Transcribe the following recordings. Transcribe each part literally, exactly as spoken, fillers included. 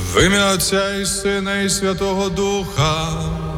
В ім'я Отця і Сина і Святого Духа.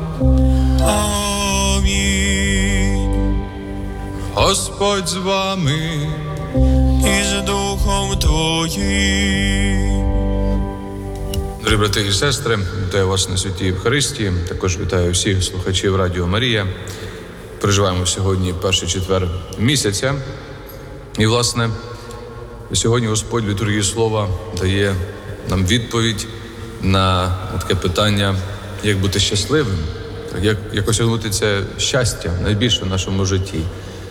Амінь. Господь з вами. І з Духом Твоїм. Дорогі брати і сестри, вітаю вас на святій Євхаристії. Також вітаю всіх слухачів Радіо Марія. Переживаємо сьогодні перший четвер місяця. І, власне, сьогодні Господь в літургії Слова дає нам відповідь на таке питання, як бути щасливим, як, як осягнути це щастя найбільше в нашому житті.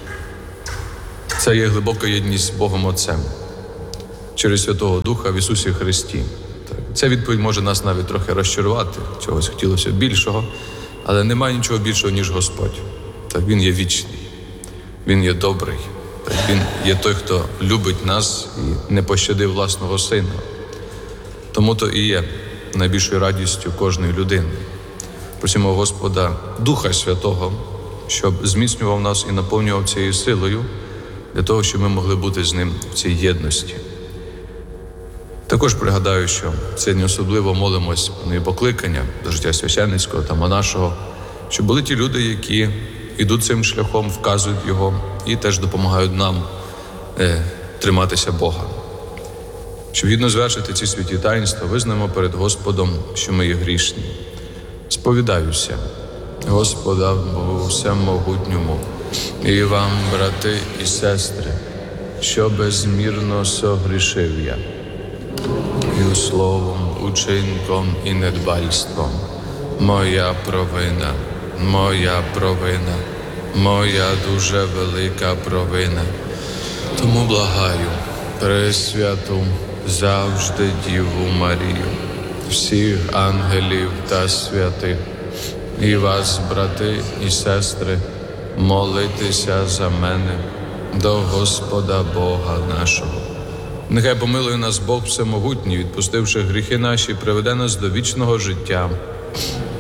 Це є глибока єдність з Богом Отцем через Святого Духа в Ісусі Христі. Ця відповідь може нас навіть трохи розчарувати, чогось хотілося більшого, але немає нічого більшого, ніж Господь. Так, Він є вічний, Він є добрий, так, Він є той, хто любить нас і не пощадив власного Сина. Тому то і є найбільшою радістю кожної людини. Просимо Господа Духа Святого, щоб зміцнював нас і наповнював цією силою, для того, щоб ми могли бути з Ним в цій єдності. Також пригадаю, що сьогодні особливо молимось на покликання до життя священницького та монашого, щоб були ті люди, які йдуть цим шляхом, вказують його і теж допомагають нам е, триматися Бога. Щоб гідно звершити ці святі таїнства, визнаємо перед Господом, що ми є грішні. Сповідаюся Господа Богу Всемогутньому і вам, брати і сестри, що безмірно согрішив я і словом, учинком і недбальством. Моя провина, моя провина, моя дуже велика провина. Тому благаю Пресвяту завжди Діву Марію, всіх ангелів та святих, і вас, брати і сестри, молитися за мене до Господа Бога нашого. Нехай помилує нас Бог Всемогутній, відпустивши гріхи наші, приведе нас до вічного життя.